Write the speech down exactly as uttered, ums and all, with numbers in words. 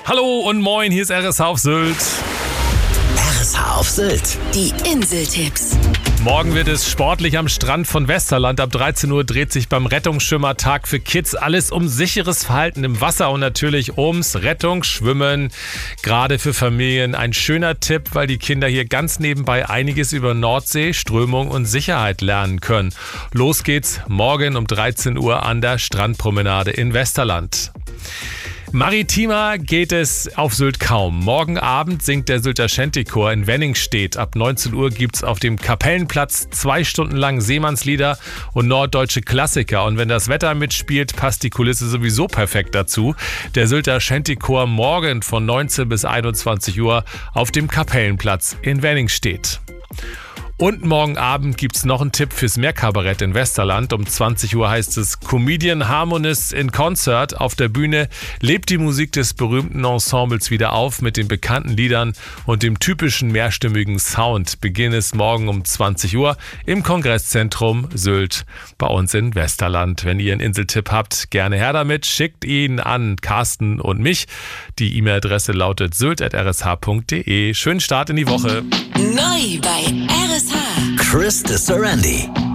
Hallo und moin, hier ist R S H auf Sylt. R S H auf Sylt. Die Inseltipps. Morgen wird es sportlich am Strand von Westerland. Ab dreizehn Uhr dreht sich beim Rettungsschwimmertag für Kids alles um sicheres Verhalten im Wasser und natürlich ums Rettungsschwimmen. Gerade für Familien ein schöner Tipp, weil die Kinder hier ganz nebenbei einiges über Nordsee, Strömung und Sicherheit lernen können. Los geht's morgen um dreizehn Uhr an der Strandpromenade in Westerland. Maritimer geht es auf Sylt kaum. Morgen Abend singt der Sylter Shantychor in Wenningstedt. Ab neunzehn Uhr gibt's auf dem Kapellenplatz zwei Stunden lang Seemannslieder und norddeutsche Klassiker. Und wenn das Wetter mitspielt, passt die Kulisse sowieso perfekt dazu. Der Sylter Shantychor morgen von neunzehn bis einundzwanzig Uhr auf dem Kapellenplatz in Wenningstedt. Und morgen Abend gibt's noch einen Tipp fürs Meerkabarett in Westerland. Um zwanzig Uhr heißt es Comedian Harmonists in Concert. Auf der Bühne lebt die Musik des berühmten Ensembles wieder auf mit den bekannten Liedern und dem typischen mehrstimmigen Sound. Beginn ist morgen um zwanzig Uhr im Kongresszentrum Sylt bei uns in Westerland. Wenn ihr einen Inseltipp habt, gerne her damit. Schickt ihn an Carsten und mich. Die E-Mail-Adresse lautet sylt at r s h punkt d e. Schönen Start in die Woche. Neu bei R S H. Chris de Sorandi.